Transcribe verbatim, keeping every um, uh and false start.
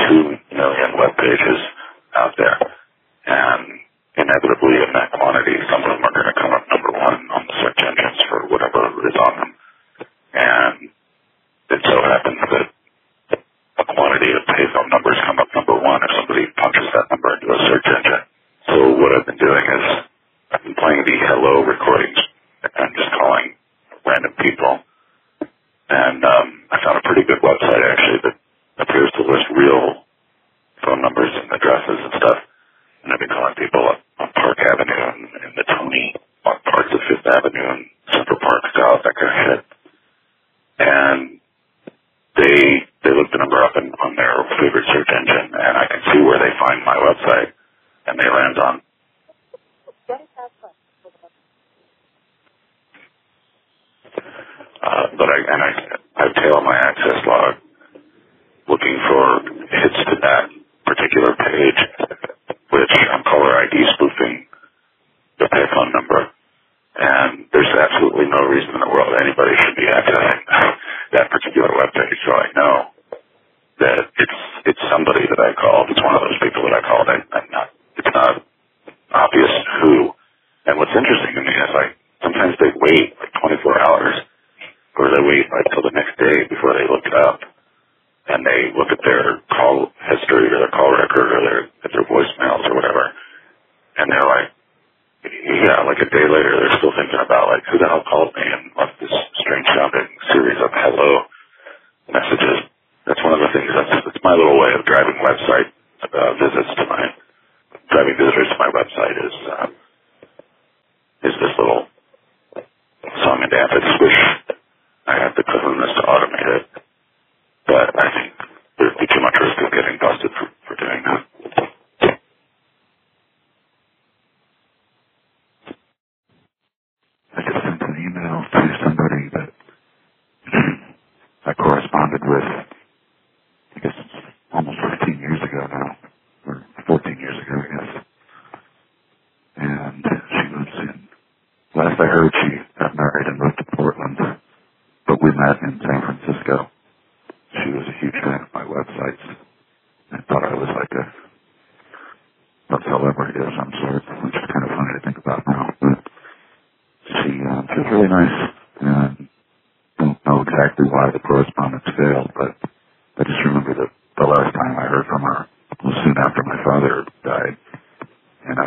two million web pages out there. And inevitably in that quantity, some of them are going to come up number one on the search engines for whatever is on them. And it so happens that a quantity of page phone numbers come up number one if somebody punches that number into a search engine. So what I've been doing is I've been playing the hello recordings and just calling random people. And um, I found a pretty good website, actually, that appears to list real phone numbers and addresses and stuff. And I've been calling people up on Park Avenue and, and the Tony, on parts of Fifth Avenue and Central Park South, that kind of shit. And they they look the number up in, on their favorite search engine, and I can see where they find my website, and they land on. Uh, but I and I I tail my access log looking for hits to that particular page, which I'm caller I D spoofing the payphone number, and there's absolutely no reason in the world anybody should be accessing that particular web page. So I know that it's it's somebody that I called. It's one of those people that I called. I, I'm not. It's not obvious who. And what's interesting to me is like sometimes they wait like twenty-four hours. Or they wait until the next day before they look it up, and they look at their call history or their call record or their at their voicemails or whatever, and they're like, yeah, like a day later they're still thinking about like who the hell called me and left this strange sounding series of hello messages. That's one of the things. That's that's my little way of driving website uh, visits to my driving visitors to my website is uh, is this little song and dance. I just wish I have the cleverness to automate it, but I think there'd be too much risk of getting busted for, for doing that. I just sent an email to somebody that I corresponded with, I guess it's almost fifteen years ago now, or fourteen years ago, I guess. And she lives in, last I heard, she got married and moved to Portland. But we met in San Francisco. She was a huge fan of my websites. I thought I was like a, a celebrity of some sort, which is kind of funny to think about now. But she, uh, she was really nice. And I don't know exactly why the correspondence failed, but